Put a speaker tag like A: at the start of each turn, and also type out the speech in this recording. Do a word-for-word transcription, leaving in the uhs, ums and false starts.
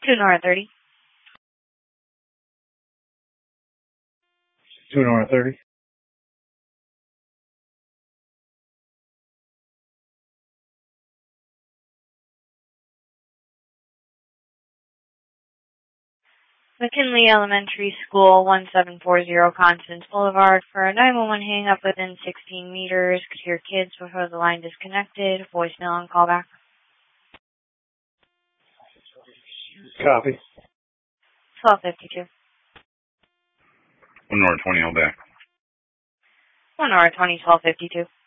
A: two Nora thirty.
B: two Nora thirty.
A: McKinley Elementary School, one seven four zero Constance Boulevard. For a nine one one hang up within sixteen meters. Could hear kids before the line disconnected. Voicemail on callback.
B: Copy.
A: twelve fifty-two.
C: one Nora twenty, hold back.
A: one Nora twenty, twelve fifty-two.